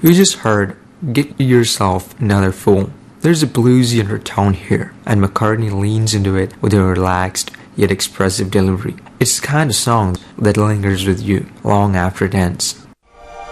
You just heard Get Yourself Another Fool. There's a bluesy undertone here, and McCartney leans into it with a relaxed yet expressive delivery. It's the kind of song that lingers with you long after it ends.